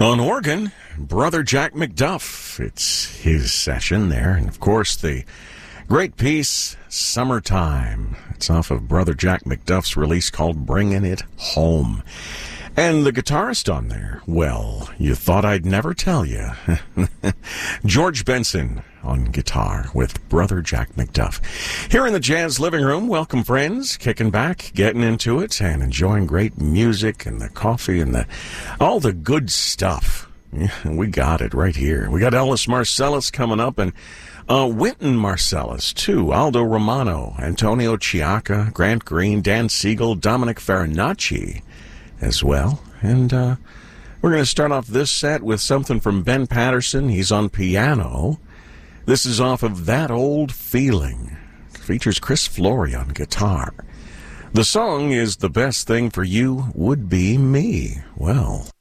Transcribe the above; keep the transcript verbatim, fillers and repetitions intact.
On organ, Brother Jack McDuff. It's his session there. And, of course, the great piece, Summertime. It's off of Brother Jack McDuff's release called Bringin' It Home. And the guitarist on there, well, you thought I'd never tell you. George Benson on guitar with Brother Jack McDuff. Here in the Jazz Living Room, welcome friends, kicking back, getting into it, and enjoying great music and the coffee and the all the good stuff. Yeah, we got it right here. We got Ellis Marsalis coming up, and uh, Wynton Marsalis, too. Aldo Romano, Antonio Chiacca, Grant Green, Dan Siegel, Dominic Farinacci as well. And uh, we're going to start off this set with something from Ben Patterson. He's on piano. This is off of That Old Feeling. It features Chris Flory on guitar. The song is The Best Thing for You Would Be Me. Well,